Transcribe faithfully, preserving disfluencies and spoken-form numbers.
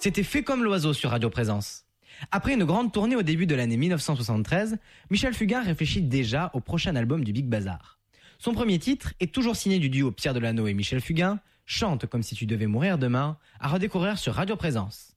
C'était Fait comme l'oiseau sur Radio Présence. Après une grande tournée au début de l'année mille neuf cent soixante-treize, Michel Fugain réfléchit déjà au prochain album du Big Bazar. Son premier titre est toujours signé du duo Pierre Delano et Michel Fugain, Chante comme si tu devais mourir demain, à redécouvrir sur Radio Présence.